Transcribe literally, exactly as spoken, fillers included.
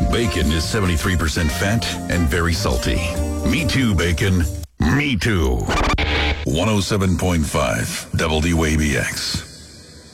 Bacon is seventy-three percent fat and very salty. Me too, bacon. Me too. one oh seven point five W A B X.